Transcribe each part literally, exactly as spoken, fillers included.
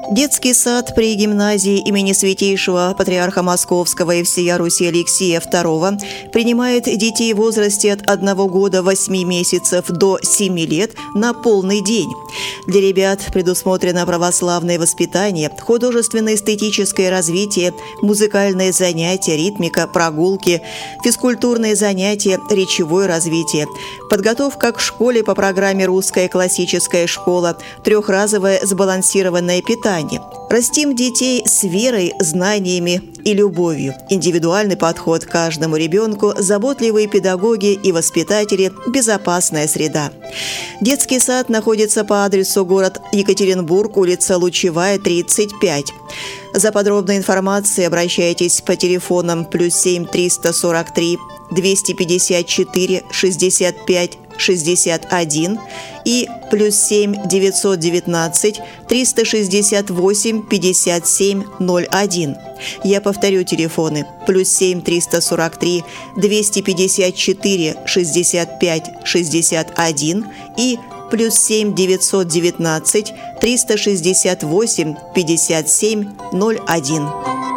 Детский сад при гимназии имени Святейшего Патриарха Московского и всея Руси Алексия второго принимает детей в возрасте от одного года восьми месяцев до семи лет на полный день. Для ребят предусмотрено православное воспитание, художественно-эстетическое развитие, музыкальные занятия, ритмика, прогулки, физкультурные занятия, речевое развитие, подготовка к школе по программе «Русская классическая школа», трехразовое сбалансированное питание. Растим детей с верой, знаниями и любовью. Индивидуальный подход к каждому ребенку, заботливые педагоги и воспитатели, безопасная среда. Детский сад находится по адресу город Екатеринбург, улица Лучевая, тридцать пять. За подробной информацией обращайтесь по телефонам плюс семь триста сорок три двести пятьдесят четыре шестьдесят пять шестьдесят один и плюс семь девятьсот девятнадцать триста шестьдесят восемь пятьдесят семь ноль один. Я повторю телефоны: плюс семь триста сорок три двести пятьдесят четыре шестьдесят пять шестьдесят один и плюс семь девятьсот девятнадцать триста шестьдесят восемь пятьдесят семь ноль один.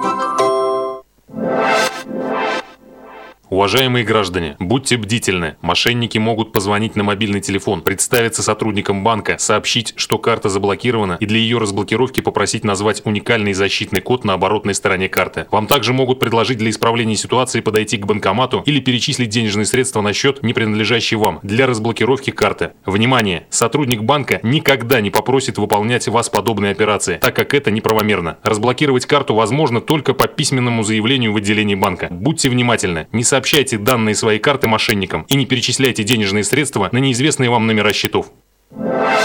Уважаемые граждане, будьте бдительны. Мошенники могут позвонить на мобильный телефон, представиться сотрудникам банка, сообщить, что карта заблокирована, и для ее разблокировки попросить назвать уникальный защитный код на оборотной стороне карты. Вам также могут предложить для исправления ситуации подойти к банкомату или перечислить денежные средства на счет, не принадлежащий вам, для разблокировки карты. Внимание! Сотрудник банка никогда не попросит выполнять вас подобные операции, так как это неправомерно. Разблокировать карту возможно только по письменному заявлению в отделении банка. Будьте внимательны, не сообщайте данные своей карты мошенникам и не перечисляйте денежные средства на неизвестные вам номера счетов.